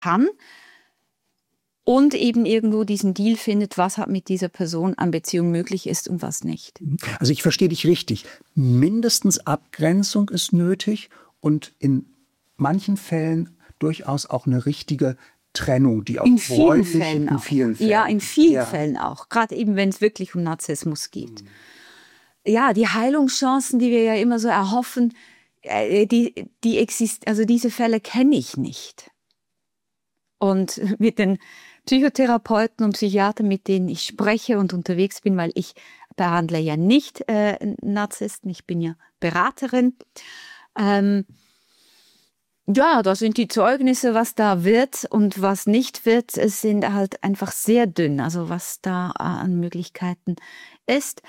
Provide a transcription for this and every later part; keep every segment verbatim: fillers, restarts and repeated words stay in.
kann und eben irgendwo diesen Deal findet, was halt mit dieser Person an Beziehung möglich ist und was nicht. Also ich verstehe dich richtig. Mindestens Abgrenzung ist nötig und in manchen Fällen durchaus auch eine richtige Trennung, die auch in vielen bräuchlich, Fällen in auch. vielen Fällen. Ja, in vielen ja. Fällen auch. Gerade eben, wenn es wirklich um Narzissmus geht. Mhm. Ja, die Heilungschancen, die wir ja immer so erhoffen, äh, die, die exist- also diese Fälle kenne ich nicht. Und mit den Psychotherapeuten und Psychiatern, mit denen ich spreche und unterwegs bin, weil ich behandle ja nicht äh, Narzissten, ich bin ja Beraterin. Ähm, ja, da sind die Zeugnisse, was da wird und was nicht wird, es sind halt einfach sehr dünn, also was da an Möglichkeiten ist.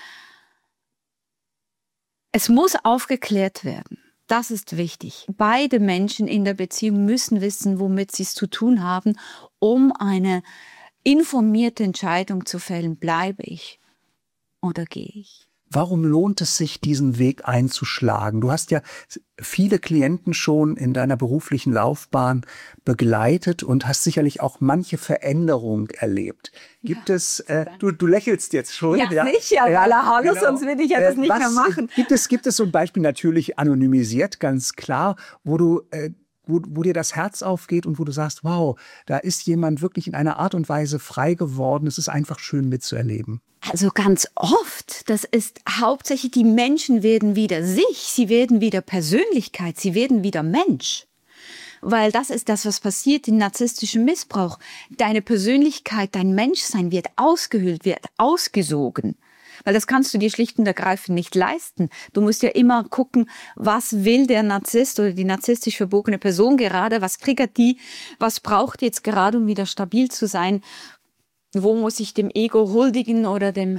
Es muss aufgeklärt werden. Das ist wichtig. Beide Menschen in der Beziehung müssen wissen, womit sie es zu tun haben, um eine informierte Entscheidung zu fällen. Bleibe ich oder gehe ich? Warum lohnt es sich, diesen Weg einzuschlagen? Du hast ja viele Klienten schon in deiner beruflichen Laufbahn begleitet und hast sicherlich auch manche Veränderung erlebt. Gibt ja, es, äh, du, du lächelst jetzt schon. Ja, ja. sicher, ja, hallo, genau. Sonst würde ich ja das nicht Was, mehr machen. Gibt es, gibt es so ein Beispiel, natürlich anonymisiert, ganz klar, wo du... Äh, Wo, wo dir das Herz aufgeht und wo du sagst, wow, da ist jemand wirklich in einer Art und Weise frei geworden. Es ist einfach schön mitzuerleben. Also ganz oft, das ist hauptsächlich, die Menschen werden wieder sich, sie werden wieder Persönlichkeit, sie werden wieder Mensch. Weil das ist das, was passiert in narzisstischem Missbrauch. Deine Persönlichkeit, dein Menschsein wird ausgehöhlt, wird ausgesogen. Weil das kannst du dir schlicht und ergreifend nicht leisten. Du musst ja immer gucken, was will der Narzisst oder die narzisstisch verbogene Person gerade, was triggert die, was braucht die jetzt gerade, um wieder stabil zu sein, wo muss ich dem Ego huldigen oder dem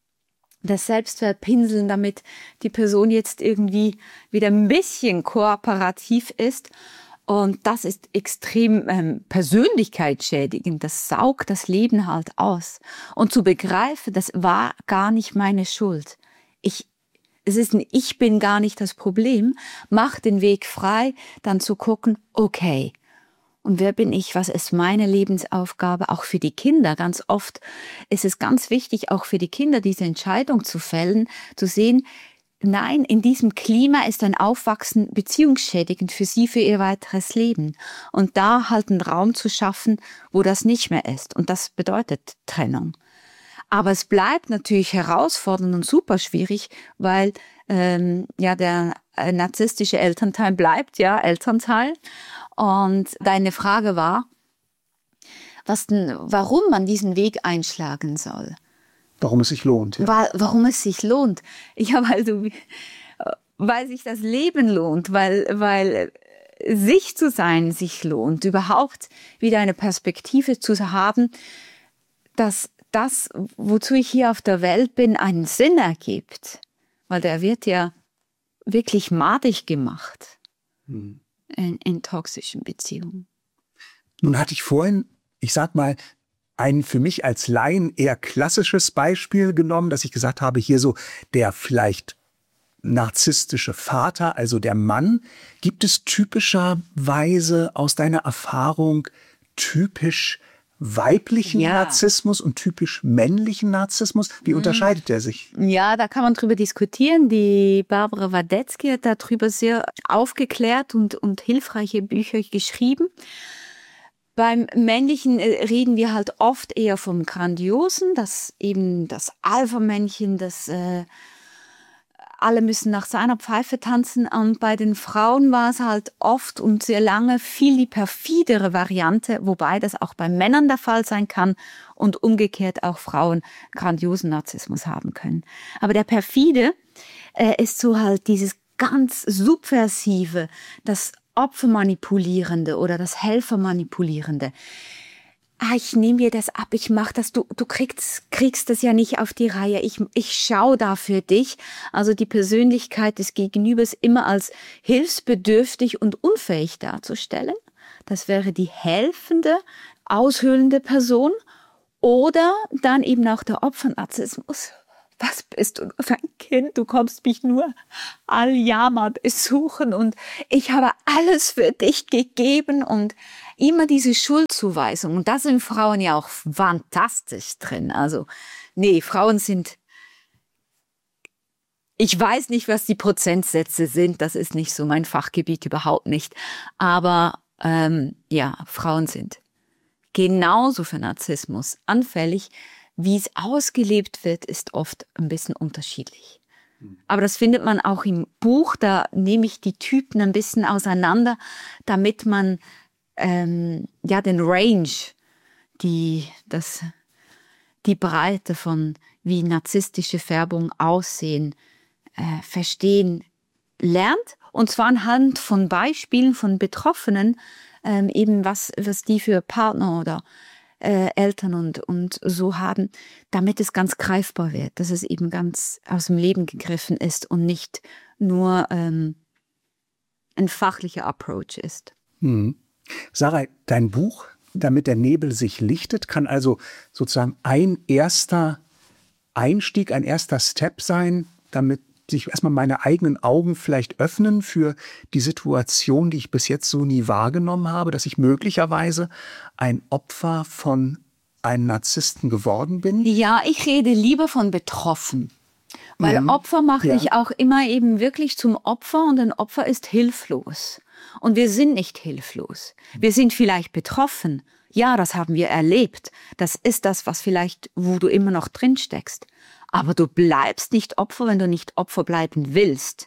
das Selbstwert pinseln, damit die Person jetzt irgendwie wieder ein bisschen kooperativ ist. Und das ist extrem ähm, persönlichkeitsschädigend. Das saugt das Leben halt aus. Und zu begreifen, das war gar nicht meine Schuld. Ich, es ist ein, ich bin gar nicht das Problem. Mach den Weg frei, dann zu gucken, okay. Und wer bin ich? Was ist meine Lebensaufgabe? Auch für die Kinder. Ganz oft ist es ganz wichtig, auch für die Kinder diese Entscheidung zu fällen, zu sehen, nein, in diesem Klima ist ein Aufwachsen beziehungsschädigend für sie, für ihr weiteres Leben. Und da halt einen Raum zu schaffen, wo das nicht mehr ist. Und das bedeutet Trennung. Aber es bleibt natürlich herausfordernd und super schwierig, weil ähm, ja der äh, narzisstische Elternteil bleibt ja Elternteil. Und deine Frage war, was denn, warum man diesen Weg einschlagen soll. Warum es sich lohnt. Ja. Weil, warum es sich lohnt. Ja, weil, du, weil sich das Leben lohnt, weil, weil sich zu sein sich lohnt, überhaupt wieder eine Perspektive zu haben, dass das, wozu ich hier auf der Welt bin, einen Sinn ergibt. Weil der wird ja wirklich madig gemacht hm. in, in toxischen Beziehungen. Nun hatte ich vorhin, ich sag mal, ein für mich als Laien eher klassisches Beispiel genommen, dass ich gesagt habe, hier so der vielleicht narzisstische Vater, also der Mann. Gibt es typischerweise aus deiner Erfahrung typisch weiblichen ja. Narzissmus und typisch männlichen Narzissmus? Wie mhm. unterscheidet der sich? Ja, da kann man drüber diskutieren. Die Barbara Wadetzky hat darüber sehr aufgeklärt und, und hilfreiche Bücher geschrieben. Beim Männlichen reden wir halt oft eher vom Grandiosen, das eben das Alpha-Männchen, das äh, alle müssen nach seiner Pfeife tanzen. Und bei den Frauen war es halt oft und sehr lange viel die perfidere Variante, wobei das auch bei Männern der Fall sein kann und umgekehrt auch Frauen grandiosen Narzissmus haben können. Aber der perfide äh, ist so halt dieses ganz subversive, das Opfermanipulierende oder das Helfermanipulierende. Ah, ich nehme dir das ab, ich mach das, du, du kriegst, kriegst das ja nicht auf die Reihe, ich, ich schaue da für dich. Also die Persönlichkeit des Gegenübers immer als hilfsbedürftig und unfähig darzustellen. Das wäre die helfende, aushöhlende Person. Oder dann eben auch der Opfernarzissmus. was bist du für ein Kind? Du kommst mich nur all-Jammer besuchen und ich habe alles für dich gegeben und immer diese Schuldzuweisung. Und da sind Frauen ja auch fantastisch drin. Also, nee, Frauen sind, ich weiß nicht, was die Prozentsätze sind. Das ist nicht so mein Fachgebiet, überhaupt nicht. Aber, ähm, ja, Frauen sind genauso für Narzissmus anfällig. Wie es ausgelebt wird, ist oft ein bisschen unterschiedlich. Aber das findet man auch im Buch. Da nehme ich die Typen ein bisschen auseinander, damit man ähm, ja den Range, die, das, die Breite von wie narzisstische Färbung aussehen, äh, verstehen lernt. Und zwar anhand von Beispielen von Betroffenen, ähm, eben was, was die für Partner oder Äh, Eltern und, und so haben, damit es ganz greifbar wird, dass es eben ganz aus dem Leben gegriffen ist und nicht nur ähm, ein fachlicher Approach ist. Hm. Sarah, dein Buch, damit der Nebel sich lichtet, kann also sozusagen ein erster Einstieg, ein erster Step sein, damit sich erstmal meine eigenen Augen vielleicht öffnen für die Situation, die ich bis jetzt so nie wahrgenommen habe, dass ich möglicherweise ein Opfer von einem Narzissten geworden bin? Ja, ich rede lieber von betroffen. Weil mhm. Opfer mache ja. ich auch immer eben wirklich zum Opfer und ein Opfer ist hilflos. Und wir sind nicht hilflos. Wir sind vielleicht betroffen. Ja, das haben wir erlebt. Das ist das, was vielleicht, wo du immer noch drin steckst. Aber du bleibst nicht Opfer, wenn du nicht Opfer bleiben willst.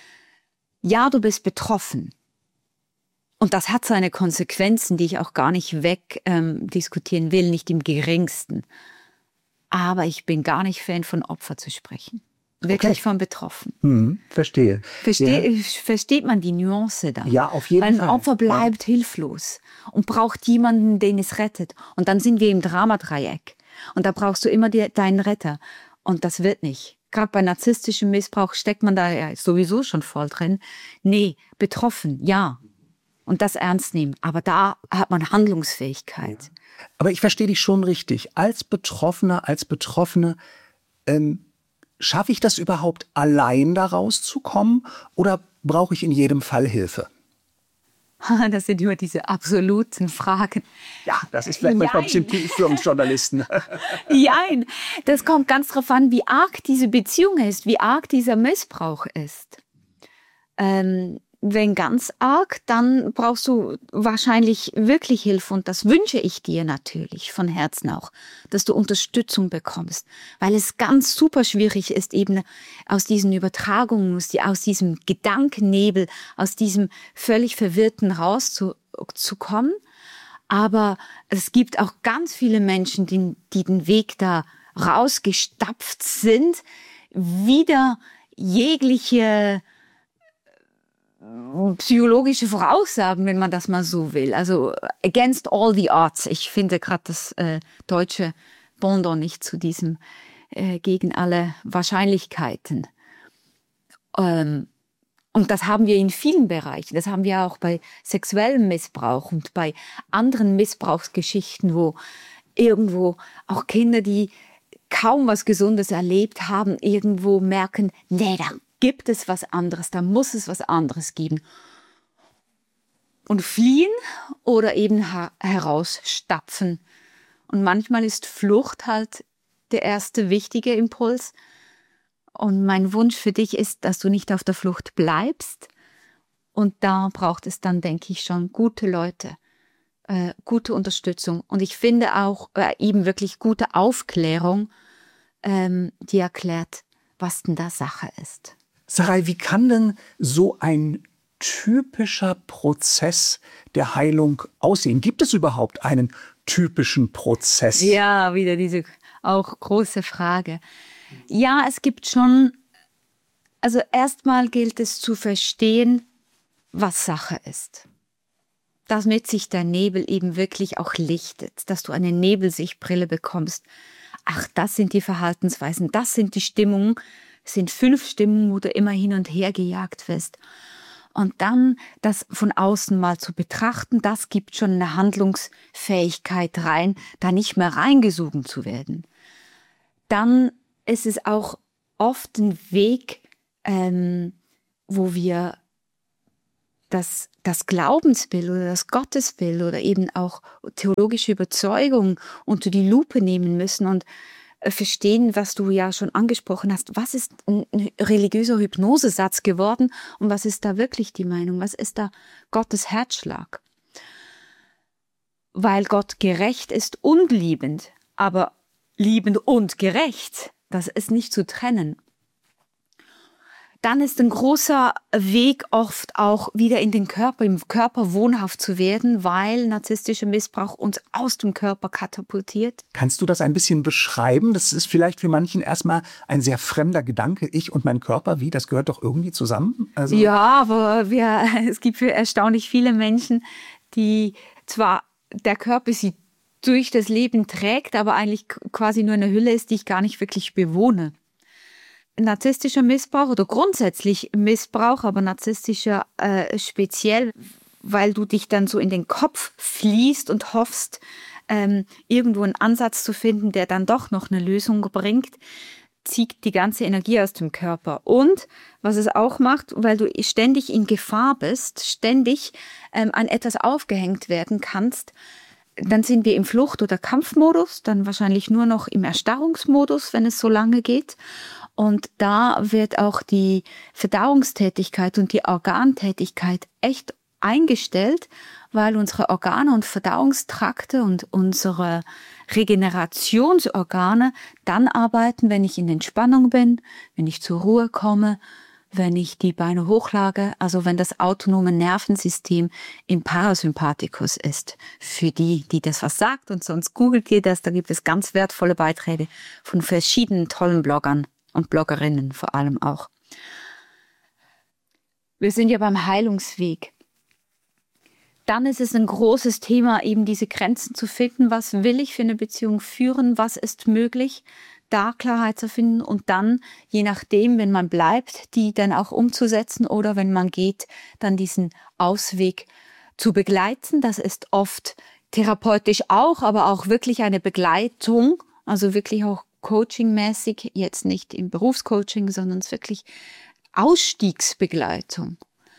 Ja, du bist betroffen. Und das hat seine Konsequenzen, die ich auch gar nicht weg ähm, diskutieren will, nicht im geringsten. Aber ich bin gar nicht Fan von Opfer zu sprechen. Wirklich okay. von betroffen. Hm, verstehe. Verste ja. Versteht man die Nuance dann? Ja, auf jeden Weil ein Fall. Ein Opfer bleibt ja. hilflos und braucht jemanden, den es rettet. Und dann sind wir im Dramadreieck. Und da brauchst du immer die, deinen Retter. Und das wird nicht. Gerade bei narzisstischem Missbrauch steckt man da ja sowieso schon voll drin. Nee, betroffen, ja. Und das ernst nehmen. Aber da hat man Handlungsfähigkeit. Ja. Aber ich verstehe dich schon richtig. Als Betroffener, als Betroffene, ähm, schaffe ich das überhaupt allein da rauszukommen oder brauche ich in jedem Fall Hilfe? Das sind immer diese absoluten Fragen. Ja, das ist vielleicht manchmal ein bisschen typisch für uns Journalisten. Nein, das kommt ganz drauf an, wie arg diese Beziehung ist, wie arg dieser Missbrauch ist. Ähm, wenn ganz arg, dann brauchst du wahrscheinlich wirklich Hilfe und das wünsche ich dir natürlich von Herzen auch, dass du Unterstützung bekommst, weil es ganz super schwierig ist, eben aus diesen Übertragungen, aus diesem Gedankennebel, aus diesem völlig Verwirrten rauszukommen. Aber es gibt auch ganz viele Menschen, die, die den Weg da rausgestapft sind, wieder jegliche psychologische Voraussagen, wenn man das mal so will. Also against all the odds. Ich finde gerade das äh, deutsche Pendant nicht zu diesem äh, gegen alle Wahrscheinlichkeiten. Ähm, und das haben wir in vielen Bereichen. Das haben wir auch bei sexuellem Missbrauch und bei anderen Missbrauchsgeschichten, wo irgendwo auch Kinder, die kaum was Gesundes erlebt haben, irgendwo merken, nee, da gibt es was anderes, da muss es was anderes geben. Und fliehen oder eben herausstapfen. Und manchmal ist Flucht halt der erste wichtige Impuls. Und mein Wunsch für dich ist, dass du nicht auf der Flucht bleibst. Und da braucht es dann, denke ich, schon gute Leute, äh, gute Unterstützung. Und ich finde auch äh, eben wirklich gute Aufklärung, ähm, die erklärt, was denn da Sache ist. Sarai, wie kann denn so ein typischer Prozess der Heilung aussehen? Gibt es überhaupt einen typischen Prozess? Ja, wieder diese auch große Frage. Ja, es gibt schon, also erstmal gilt es zu verstehen, was Sache ist. Damit sich der Nebel eben wirklich auch lichtet, dass du eine Nebelsichtbrille bekommst. Ach, das sind die Verhaltensweisen, das sind die Stimmungen. Es sind fünf Stimmen, wo du immer hin und her gejagt wirst. Und dann das von außen mal zu betrachten, das gibt schon eine Handlungsfähigkeit rein, da nicht mehr reingesogen zu werden. Dann ist es auch oft ein Weg, ähm, wo wir das, das Glaubensbild oder das Gottesbild oder eben auch theologische Überzeugung unter die Lupe nehmen müssen und äh, verstehen, was du ja schon angesprochen hast. Was ist ein religiöser Hypnosesatz geworden und was ist da wirklich die Meinung? Was ist da Gottes Herzschlag? Weil Gott gerecht ist und liebend, aber liebend und gerecht, das ist nicht zu trennen. Dann ist ein großer Weg oft auch wieder in den Körper, im Körper wohnhaft zu werden, weil narzisstischer Missbrauch uns aus dem Körper katapultiert. Kannst du das ein bisschen beschreiben? Das ist vielleicht für manchen erstmal ein sehr fremder Gedanke. Ich und mein Körper, wie? Das gehört doch irgendwie zusammen? Also ja, aber wir, es gibt für erstaunlich viele Menschen, die zwar der Körper sie durch das Leben trägt, aber eigentlich quasi nur eine Hülle ist, die ich gar nicht wirklich bewohne. Narzisstischer Missbrauch oder grundsätzlich Missbrauch, aber narzisstischer äh, speziell, weil du dich dann so in den Kopf fließt und hoffst, ähm, irgendwo einen Ansatz zu finden, der dann doch noch eine Lösung bringt, zieht die ganze Energie aus dem Körper. Und was es auch macht, weil du ständig in Gefahr bist, ständig ähm, an etwas aufgehängt werden kannst, dann sind wir im Flucht- oder Kampfmodus, dann wahrscheinlich nur noch im Erstarrungsmodus, wenn es so lange geht. Und da wird auch die Verdauungstätigkeit und die Organtätigkeit echt eingestellt, weil unsere Organe und Verdauungstrakte und unsere Regenerationsorgane dann arbeiten, wenn ich in Entspannung bin, wenn ich zur Ruhe komme, wenn ich die Beine hochlage, also wenn das autonome Nervensystem im Parasympathikus ist. Für die, die das was sagt, und sonst googelt ihr das, da gibt es ganz wertvolle Beiträge von verschiedenen tollen Bloggern und Bloggerinnen vor allem auch. Wir sind ja beim Heilungsweg. Dann ist es ein großes Thema, eben diese Grenzen zu finden. Was will ich für eine Beziehung führen? Was ist möglich? Da Klarheit zu finden und dann, je nachdem, wenn man bleibt, die dann auch umzusetzen oder wenn man geht, dann diesen Ausweg zu begleiten. Das ist oft therapeutisch auch, aber auch wirklich eine Begleitung, also wirklich auch coachingmäßig, jetzt nicht im Berufscoaching, sondern es ist wirklich Ausstiegsbegleitung.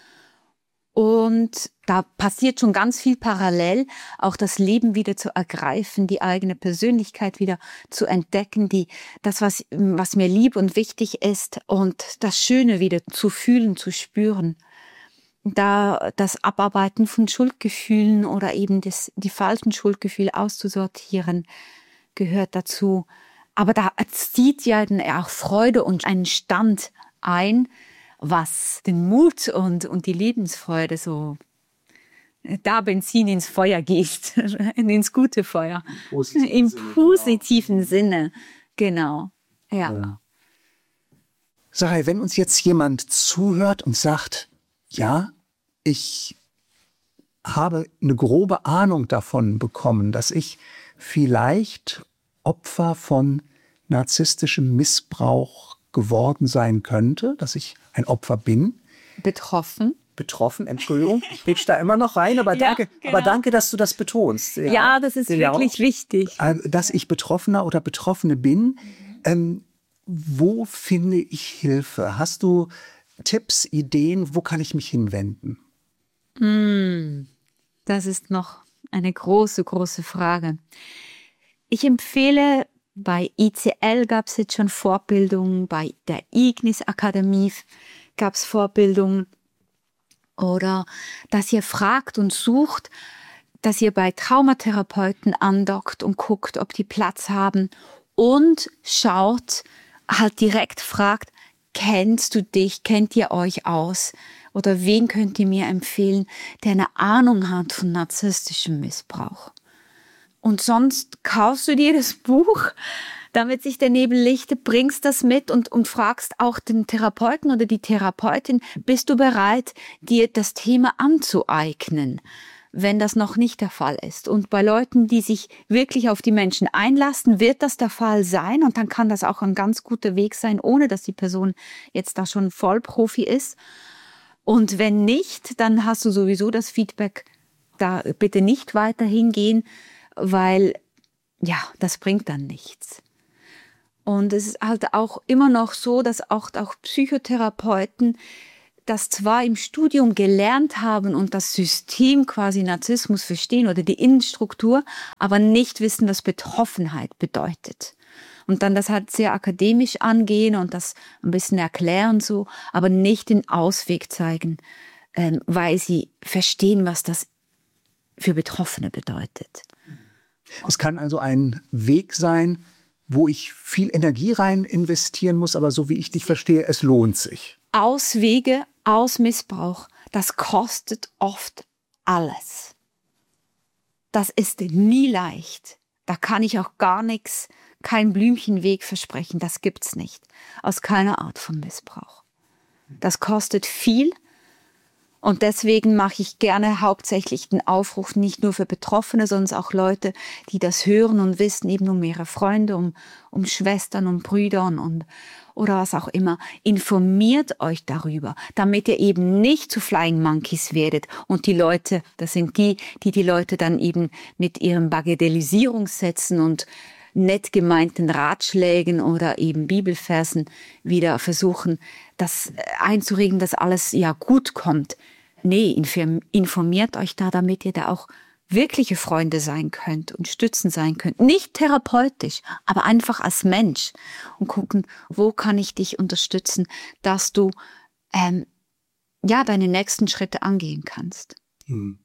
Und da passiert schon ganz viel parallel, auch das Leben wieder zu ergreifen, die eigene Persönlichkeit wieder zu entdecken, die, das, was, was mir lieb und wichtig ist und das Schöne wieder zu fühlen, zu spüren. Da das Abarbeiten von Schuldgefühlen oder eben das, die falschen Schuldgefühle auszusortieren, gehört dazu. Aber da zieht ja dann auch Freude und einen Stand ein, was den Mut und, und die Lebensfreude so da Benzin ins Feuer gießt, ins gute Feuer. Im, Im positiven Sinne, genau. Ja. Ja. Sarai, wenn uns jetzt jemand zuhört und sagt, ja, ich habe eine grobe Ahnung davon bekommen, dass ich vielleicht Opfer von narzisstischem Missbrauch geworden sein könnte, dass ich ein Opfer bin. Betroffen. Betroffen, Entschuldigung, ich pitch da immer noch rein, aber, ja, danke, genau. aber danke, dass du das betonst. Ja, ja das ist ja, wirklich wichtig. Dass ich Betroffener oder Betroffene bin. Mhm. Ähm, wo finde ich Hilfe? Hast du Tipps, Ideen, wo kann ich mich hinwenden? Mm, das ist noch eine große, große Frage. Ich empfehle, bei I C L gab es jetzt schon Fortbildungen, bei der Ignis Akademie gab es Fortbildungen. Oder dass ihr fragt und sucht, dass ihr bei Traumatherapeuten andockt und guckt, ob die Platz haben und schaut, halt direkt fragt, kennst du dich, kennt ihr euch aus? Oder wen könnt ihr mir empfehlen, der eine Ahnung hat von narzisstischem Missbrauch? Und sonst kaufst du dir das Buch, damit sich der Nebel lichtet, bringst das mit und, und fragst auch den Therapeuten oder die Therapeutin, bist du bereit, dir das Thema anzueignen, wenn das noch nicht der Fall ist. Und bei Leuten, die sich wirklich auf die Menschen einlassen, wird das der Fall sein und dann kann das auch ein ganz guter Weg sein, ohne dass die Person jetzt da schon Vollprofi ist. Und wenn nicht, dann hast du sowieso das Feedback, da bitte nicht weiter hingehen, weil ja, das bringt dann nichts. Und es ist halt auch immer noch so, dass auch, auch Psychotherapeuten das zwar im Studium gelernt haben und das System quasi Narzissmus verstehen oder die Innenstruktur, aber nicht wissen, was Betroffenheit bedeutet. Und dann das halt sehr akademisch angehen und das ein bisschen erklären so, aber nicht den Ausweg zeigen, ähm, weil sie verstehen, was das für Betroffene bedeutet. Es kann also ein Weg sein, wo ich viel Energie rein investieren muss, aber so wie ich dich verstehe, es lohnt sich. Auswege aus Missbrauch, das kostet oft alles. Das ist nie leicht. Da kann ich auch gar nichts, kein Blümchenweg versprechen. Das gibt's nicht. Aus keiner Art von Missbrauch. Das kostet viel. Und deswegen mache ich gerne hauptsächlich den Aufruf nicht nur für Betroffene, sondern auch Leute, die das hören und wissen, eben um ihre Freunde, um, um Schwestern, um Brüder und, und oder was auch immer. Informiert euch darüber, damit ihr eben nicht zu Flying Monkeys werdet. Und die Leute, das sind die, die die Leute dann eben mit ihren Bagatellisierungssätzen und nett gemeinten Ratschlägen oder eben Bibelversen wieder versuchen, das einzuregen, dass alles ja gut kommt. Nee, informiert euch da, damit ihr da auch wirkliche Freunde sein könnt und Stützen sein könnt. Nicht therapeutisch, aber einfach als Mensch. Und gucken, wo kann ich dich unterstützen, dass du ähm, ja deine nächsten Schritte angehen kannst. Hm.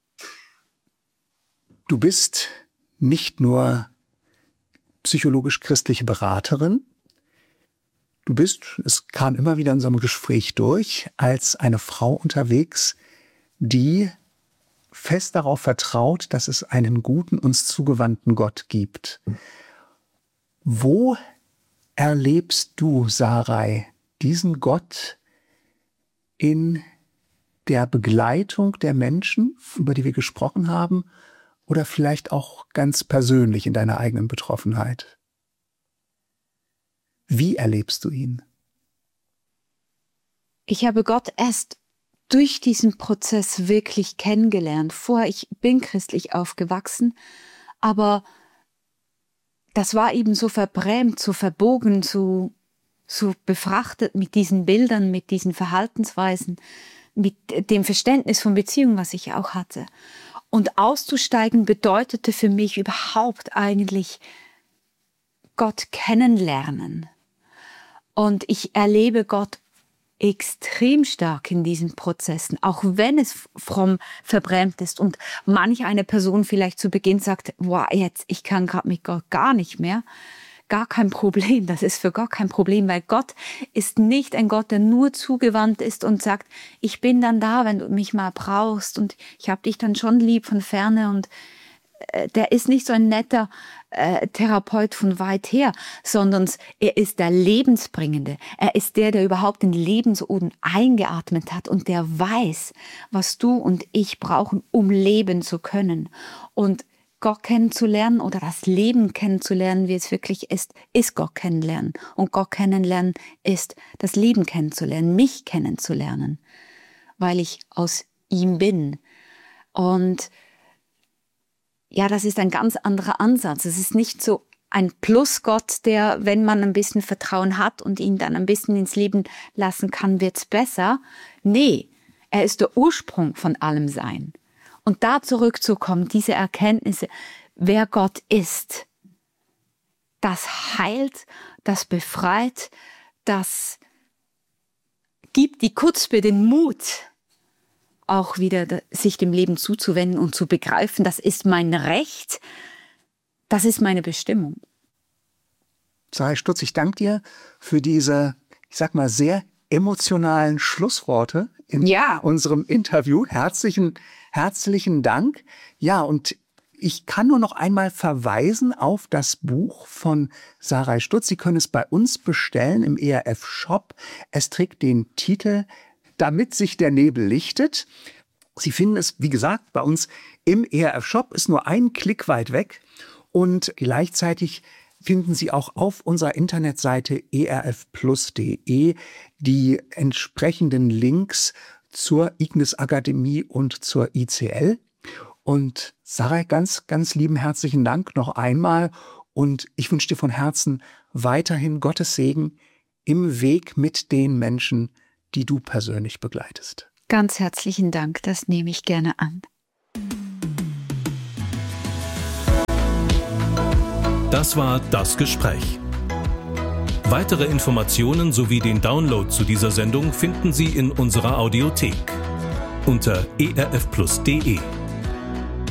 Du bist nicht nur psychologisch-christliche Beraterin. Du bist, es kam immer wieder in unserem Gespräch durch, als eine Frau unterwegs, die fest darauf vertraut, dass es einen guten, uns zugewandten Gott gibt. Wo erlebst du, Sarai, diesen Gott in der Begleitung der Menschen, über die wir gesprochen haben, oder vielleicht auch ganz persönlich in deiner eigenen Betroffenheit? Wie erlebst du ihn? Ich habe Gott erst durch diesen Prozess wirklich kennengelernt. Vorher, ich bin christlich aufgewachsen, aber das war eben so verbrämt, so verbogen, so, so befrachtet mit diesen Bildern, mit diesen Verhaltensweisen, mit dem Verständnis von Beziehungen, was ich auch hatte. Und auszusteigen bedeutete für mich überhaupt eigentlich Gott kennenlernen. Und ich erlebe Gott extrem stark in diesen Prozessen, auch wenn es fromm verbrämt ist und manch eine Person vielleicht zu Beginn sagt, wow, jetzt, ich kann gerade mit Gott gar nicht mehr. Gar kein Problem, das ist für Gott kein Problem, weil Gott ist nicht ein Gott, der nur zugewandt ist und sagt, ich bin dann da, wenn du mich mal brauchst und ich habe dich dann schon lieb von ferne und äh, der ist nicht so ein netter äh, Therapeut von weit her, sondern er ist der Lebensbringende. Er ist der, der überhaupt den Lebensodem eingeatmet hat und der weiß, was du und ich brauchen, um leben zu können. Und Gott kennenzulernen oder das Leben kennenzulernen, wie es wirklich ist, ist Gott kennenlernen. Und Gott kennenlernen ist das Leben kennenzulernen, mich kennenzulernen, weil ich aus ihm bin. Und ja, das ist ein ganz anderer Ansatz. Es ist nicht so ein Plusgott, der, wenn man ein bisschen Vertrauen hat und ihn dann ein bisschen ins Leben lassen kann, wird's besser. Nee, er ist der Ursprung von allem Sein. Und da zurückzukommen, diese Erkenntnisse, wer Gott ist, das heilt, das befreit, das gibt die Kutzbe, den Mut, auch wieder sich dem Leben zuzuwenden und zu begreifen, das ist mein Recht, das ist meine Bestimmung. Sarai Stutz, ich danke dir für diese, ich sag mal, sehr emotionalen Schlussworte in ja. unserem Interview. Herzlichen, herzlichen Dank. Ja, und ich kann nur noch einmal verweisen auf das Buch von Sarai Stutz. Sie können es bei uns bestellen im E R F-Shop. Es trägt den Titel Damit sich der Nebel lichtet. Sie finden es, wie gesagt, bei uns im E R F-Shop, ist nur einen Klick weit weg. Und gleichzeitig finden Sie auch auf unserer Internetseite e r f plus punkt de die entsprechenden Links zur Ignis Akademie und zur I C L. Und Sarai, ganz, ganz lieben herzlichen Dank noch einmal. Und ich wünsche dir von Herzen weiterhin Gottes Segen im Weg mit den Menschen, die du persönlich begleitest. Ganz herzlichen Dank, das nehme ich gerne an. Das war Das Gespräch. Weitere Informationen sowie den Download zu dieser Sendung finden Sie in unserer Audiothek unter e r f plus punkt d e.